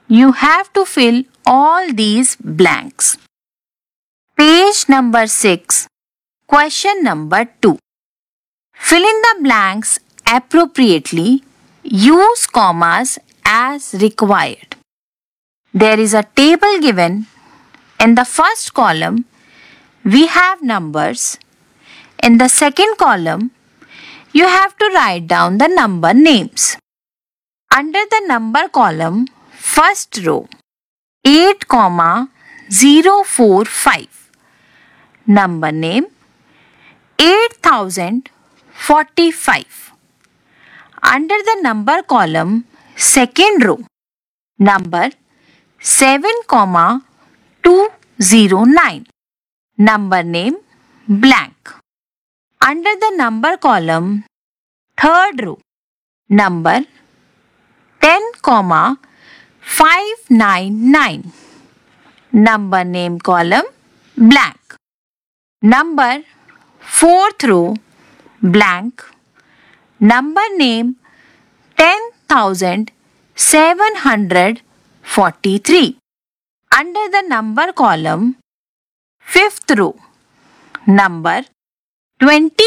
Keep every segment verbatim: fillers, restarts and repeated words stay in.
You have to fill all these blanks. Page number six. Question number two. Fill in the blanks appropriately. Use commas as required. There is a table given. In the first column, we have numbers. In the second column, you have to write down the number names. Under the number column, first row, eight, zero four five. Number name, eight thousand forty-five. Under the number column, second row, number seven, two zero nine. Number name, blank. Under the number column, third row, number ten, five nine nine. Number name column, blank. Number fourth row, blank. Number name, ten thousand seven hundred forty-three. Under the number column, fifth row, number twenty,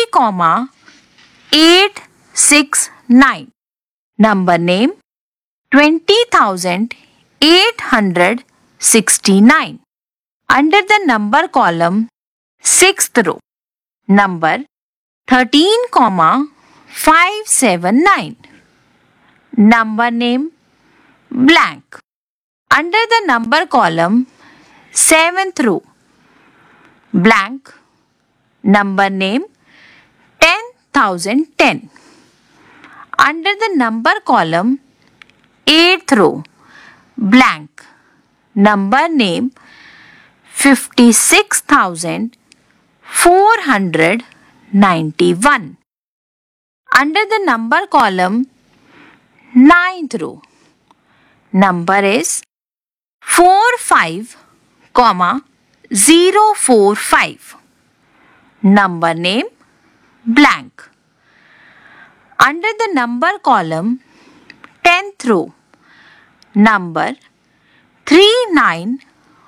eight six nine. Number name, twenty thousand eight hundred sixty-nine. Under the number column, sixth row, number thirteen, five seven nine. Number name, blank. Under the number column, seventh row, blank. Number name, ten thousand ten. Under the number column, eighth row, blank. Number name, fifty-six thousand four hundred ninety-one. Under the number column, ninth row, number is four five, zero four five. Number name, blank. Under the number column, tenth row, number three nine,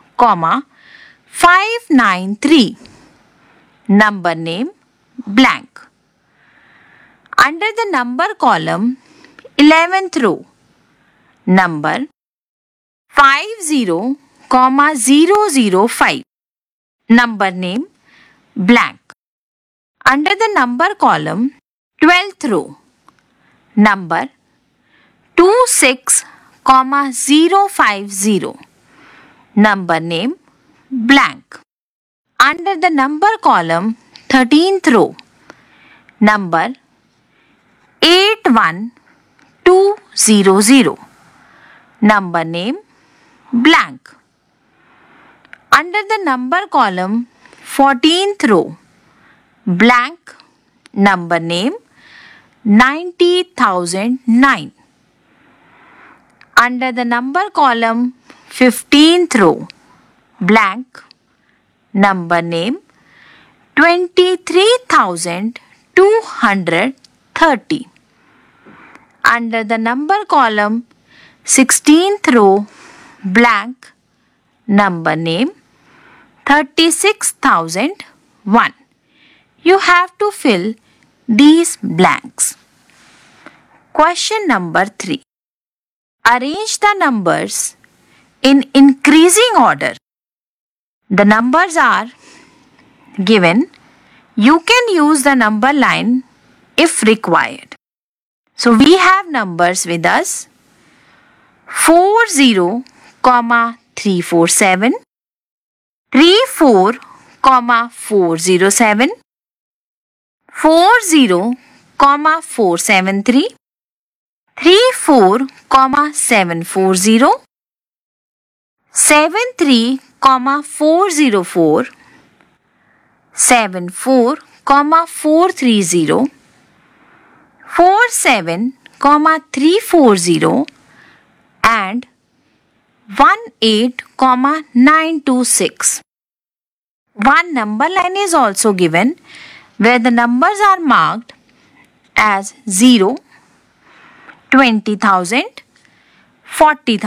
five nine three. Number name, blank. Under the number column, eleventh row, number five zero, zero zero five. Number name, blank. Under the number column, twelfth row, number two six, zero five zero. Number name, blank. Under the number column, thirteenth row, number eight one two zero zero. Number name, blank. Under the number column, fourteenth row, blank. Number name, ninety thousand nine. Under the number column, fifteenth row, blank. Number name, twenty-three thousand two hundred thirty. Under the number column, sixteenth row, blank. Number name, thirty-six thousand one. You have to fill these blanks. Question number three. Arrange the numbers in increasing order. The numbers are given. You can use the number line if required. So we have numbers with us. four zero, three four seven, three four, four zero seven, four zero, four seven three, three four, seven four zero, seven three, four zero four, seven four, four three zero, four seven, three four zero and one eight, nine two six. One number line is also given where the numbers are marked as zero, twenty thousand, forty thousand.